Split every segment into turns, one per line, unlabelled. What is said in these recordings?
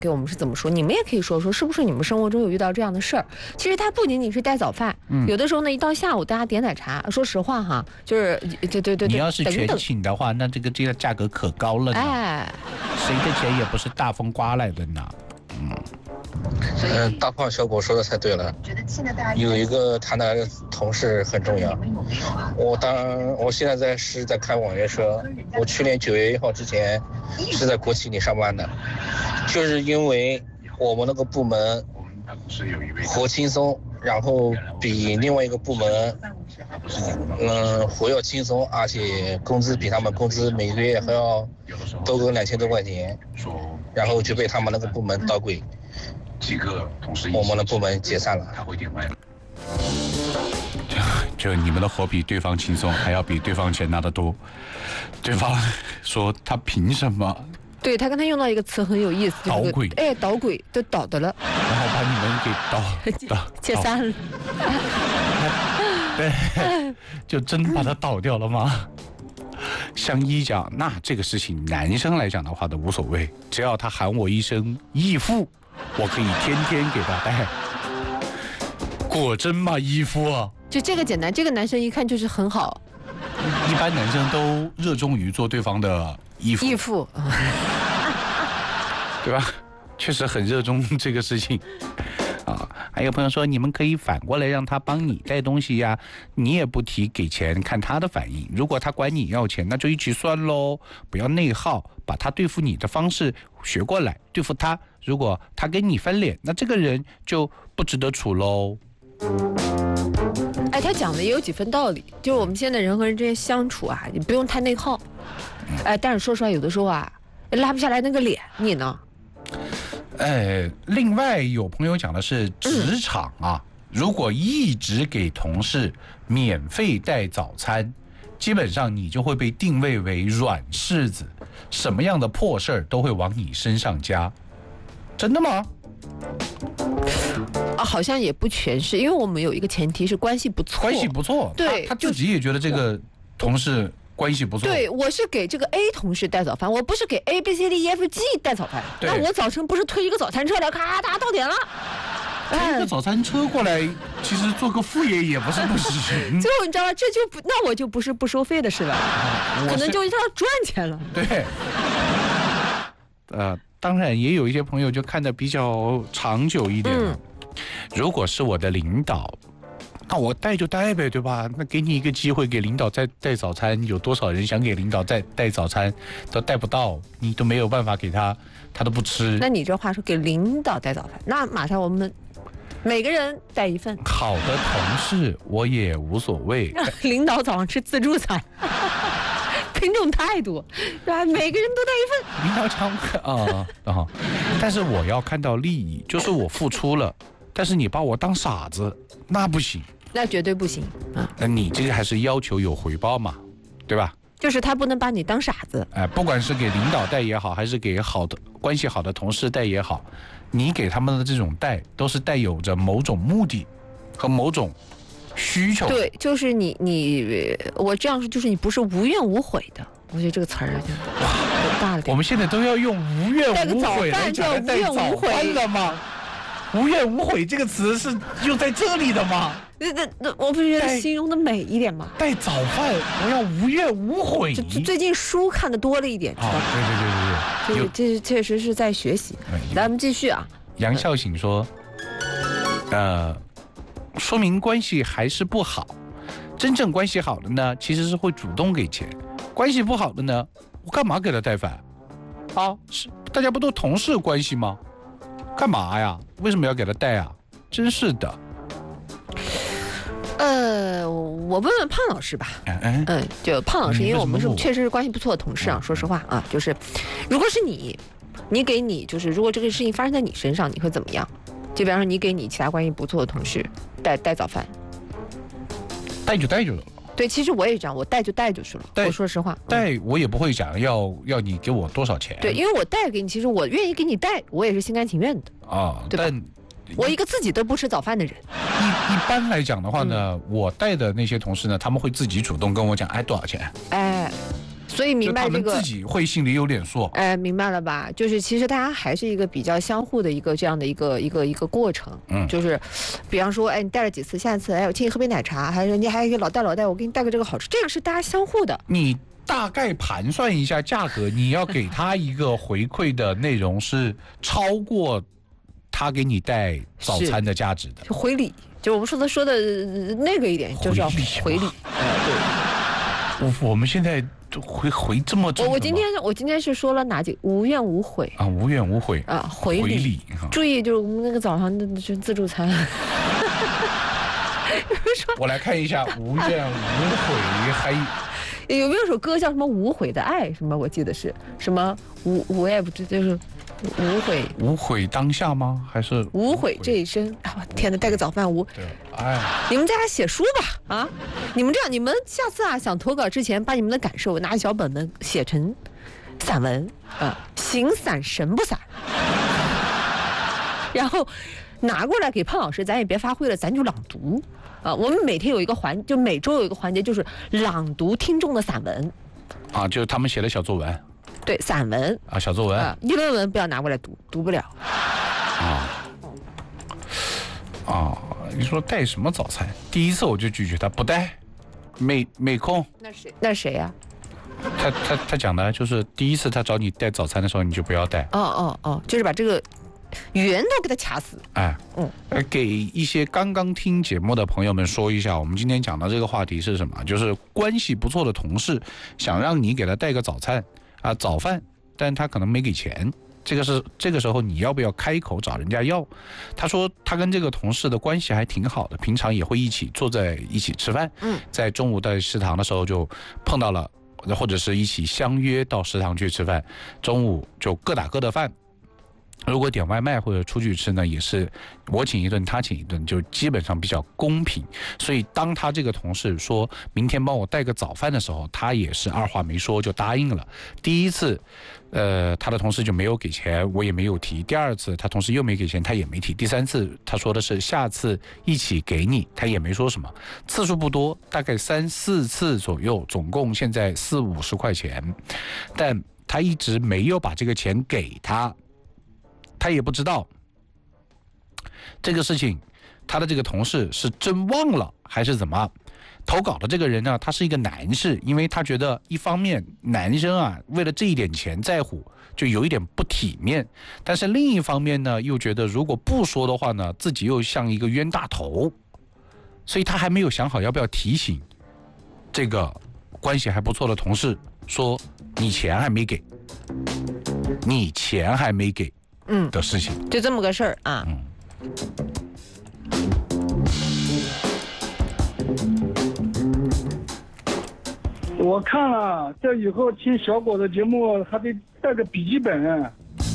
给我们是怎么说？你们也可以说说，是不是你们生活中有遇到这样的事儿？其实它不仅仅是带早饭，有的时候呢，一到下午大家点奶茶。说实话哈，就是对，
你要是全请的话，那这个价格可高了呢。
哎，
谁的钱也不是大风刮来的呢。
大胖小狗说的太对了，有一个谈的同事很重要。我现在是在开网约车，我去年9月1号之前是在国企里上班的，就是因为我们那个部门活轻松，然后比另外一个部门活要轻松，而且工资比他们工资每个月还要多个2000多块钱，然后就被他们那个部门倒柜，我们的部门解散了。
就你们的活比对方轻松，还要比对方钱拿得多。对方说他凭什么？
对，他刚才用到一个词很有意思，
倒轨。
哎，倒轨都倒的了，
然后把你们给
解散了。
对，就真把他倒掉了吗？像一讲，那这个事情男生来讲的话都无所谓，只要他喊我一声义父，我可以天天给他带。果真吗？义父啊，
就这个简单，这个男生一看就是很好。
一般男生都热衷于做对方的义父。
义父，
对吧？确实很热衷这个事情。还有朋友说，你们可以反过来让他帮你带东西呀，你也不提给钱，看他的反应。如果他管你要钱，那就一起算喽，不要内耗，把他对付你的方式学过来，对付他。如果他跟你翻脸，那这个人就不值得处喽。
哎，他讲的也有几分道理，就是我们现在人和人之间相处啊，你不用太内耗。哎，但是说实话，有的时候啊，拉不下来那个脸，你呢？
另外有朋友讲的是职场啊，如果一直给同事免费带早餐，基本上你就会被定位为软柿子，什么样的破事儿都会往你身上加。真的吗？
好像也不全是，因为我们有一个前提是关系不错。
关系不错，
对，
他自己也觉得这个同事关系不错。
对，我是给这个 A 同事带早饭，我不是给 A、B、C、D、E、F、G 带早饭。那我早晨不是推一个早餐车来，咔哒到点了。
推个早餐车过来，其实做个副业也不是不行。
最后你知道吗？这就不，那我就不是不收费的事了，可能就他赚钱了。
对。当然也有一些朋友就看得比较长久一点了。如果是我的领导，那我带就带呗，对吧？那给你一个机会给领导再带早餐，有多少人想给领导再带早餐都带不到，你都没有办法给他，他都不吃。
那你这话说给领导带早饭，那马上我们每个人带一份。
好的同事我也无所谓。
领导早上吃自助餐。品种太多，每个人都带一份。
领导讲但是我要看到利益，就是我付出了，但是你把我当傻子，那不行，
那绝对不行啊！
那你这个还是要求有回报嘛，对吧？
就是他不能把你当傻子。
不管是给领导带也好，还是给关系好的同事带也好，你给他们的这种带，都是带有着某种目的和某种需求。
对，就是我这样说，就是你不是无怨无悔的。我觉得这个词儿就大了点。
我们现在都要用无怨无悔来讲带早饭了吗？无怨无悔这个词是用在这里的吗？
那我不觉得形容的美一点吗？
带早饭，我要无怨无悔。
最近书看的多了一点，知道吧？对，这确实是在学习。咱们继续啊。
杨孝醒说，说明关系还是不好。真正关系好的呢，其实是会主动给钱；关系不好的呢，我干嘛给他带饭？是大家不都同事关系吗？干嘛呀？为什么要给他带啊？真是的。
我问问胖老师吧。就胖老师，因为我们是确实是关系不错的同事啊。说实话啊，就是如果是你给你，就是如果这个事情发生在你身上，你会怎么样？就比方说，你给你其他关系不错的同事带早饭，
带就带就了。
对，其实我也这样，我带就带就是了。我说实话，
带我也不会讲要你给我多少钱。
对，因为我带给你，其实我愿意给你带，我也是心甘情愿的啊。对吧？但我一个自己都不吃早饭的人。
一般来讲的话呢，我带的那些同事呢，他们会自己主动跟我讲，多少钱？
所以明白这个，
他们自己会心里有点数。
明白了吧？就是其实大家还是一个比较相互的一个这样的一个过程。就是，比方说，你带了几次，下次我请你喝杯奶茶，还是你还有一个老戴，我给你带个这个好吃，这样是大家相互的。
你大概盘算一下价格，你要给他一个回馈的内容是超过他给你带早餐的价值的，
就回礼。就我们说的那个一点，就是要回礼。
对，我们现在回这么重。
我今天是说了哪几无怨无悔
啊，无怨无悔
啊，回礼。注意，就是我们那个早上的自助餐。
我来看一下，无怨无悔还
有没有首歌叫什么无悔的爱什么？我记得是什么我也不知，就是无悔
当下吗？还是
无悔这一生？啊，天哪，带个早饭
对，
你们在家写书吧啊！你们这样，你们下次想投稿之前，把你们的感受拿小本本写成散文形散神不散，然后拿过来给胖老师，咱也别发挥了，咱就朗读我们每天有一个就每周有一个环节，就是朗读听众的散文
就是他们写的小作文。
对，散文
小作文
议论文不要拿过来读不了。
你说带什么早餐？第一次我就拒绝他，不带，没空。
那谁呀？
他讲的就是第一次他找你带早餐的时候，你就不要带。
就是把这个源都给他掐死。
给一些刚刚听节目的朋友们说一下，我们今天讲的这个话题是什么？就是关系不错的同事想让你给他带个早餐早饭，但他可能没给钱。这个时候你要不要开口找人家要？他说他跟这个同事的关系还挺好的，平常也会坐在一起吃饭。在中午在食堂的时候就碰到了，或者是一起相约到食堂去吃饭，中午就各打各的饭。如果点外卖或者出去吃呢，也是我请一顿他请一顿，就基本上比较公平。所以当他这个同事说明天帮我带个早饭的时候，他也是二话没说就答应了。第一次他的同事就没有给钱，我也没有提。第二次他同事又没给钱，他也没提。第三次他说的是下次一起给你，他也没说什么。次数不多，大概3、4次左右，总共现在40、50块钱，但他一直没有把这个钱给他。他也不知道这个事情，他的这个同事是真忘了还是怎么？投稿的这个人呢，他是一个男士，因为他觉得一方面男生为了这一点钱在乎，就有一点不体面，但是另一方面呢，又觉得如果不说的话呢，自己又像一个冤大头，所以他还没有想好要不要提醒这个关系还不错的同事说你钱还没给的事情，
就这么个事儿啊。
我看了，这以后听小果的节目还得带个笔记本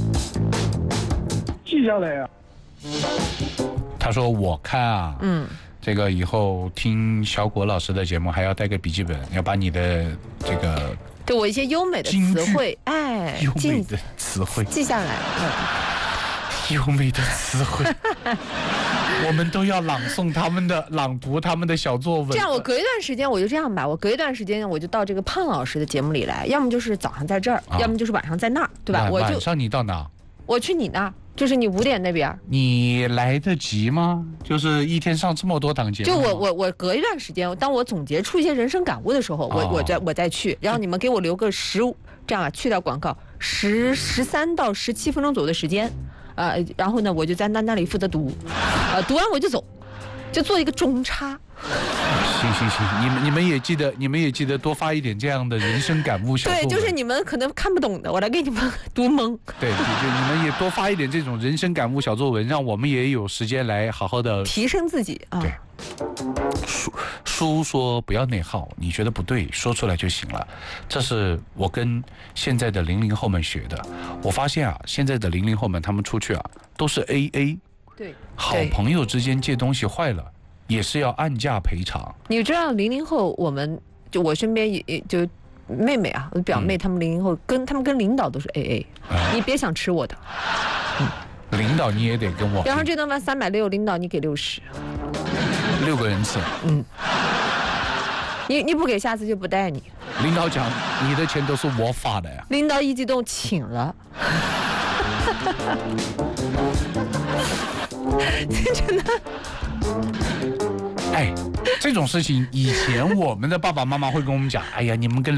记下来啊。
他说我看这个以后听小果老师的节目还要带个笔记本，要把你的这个
对我一些优美的词汇，
优美的词汇
记下来。
优美的词汇，我们都要朗读他们的小作文。
这样，我隔一段时间我就这样吧，我隔一段时间我就到这个胖老师的节目里来，要么就是早上在这儿，要么就是晚上在那儿，对吧？
晚上你到哪？
我去你那，就是你5点那边。
你来得及吗？就是一天上这么多档节目。
就我隔一段时间，当我总结出一些人生感悟的时候，我再去，然后你们给我留个这样去掉广告13到17分钟左右的时间。然后呢，我就在那里负责读，读完我就走，就做一个中插。
行，你们也记得多发一点这样的人生感悟小作文。
对，就是你们可能看不懂的，我来给你们读蒙。
对，你们也多发一点这种人生感悟小作文，让我们也有时间来好好的
提升自己啊。
对，书说不要内耗，你觉得不对，说出来就行了。这是我跟现在的00后们学的。我发现现在的00后们他们出去都是 AA。
对，
好朋友之间借东西坏了，也是要按价赔偿。
你知道00后，我身边也就妹妹我表妹他们00后他们跟领导都是 AA，你别想吃我的。
领导你也得跟我。
然后这顿饭360，领导你给60，6
个人吃。
你不给，下次就不带你。
领导讲你的钱都是我发的呀。
领导一激动请了。真的。
哎，这种事情以前我们的爸爸妈妈会跟我们讲，哎呀，你们跟